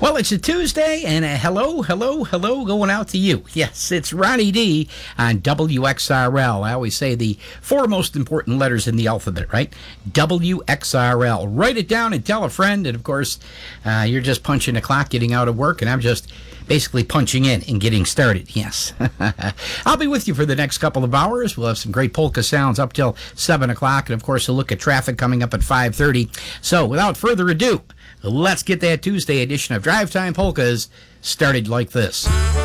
Well, it's a Tuesday, and a hello going out to you. Yes, it's Ronnie D on WXRL. I always say the four most important letters in the alphabet, right? WXRL. Write it down and tell a friend. And, of course, you're just punching the clock, getting out of work, and I'm just basically punching in and getting started. Yes. I'll be with you for the next couple of hours. We'll have some great polka sounds up till 7 o'clock, and, of course, a look at traffic coming up at 5:30. So, without further ado, let's get that Tuesday edition of Drive Time Polkas started like this.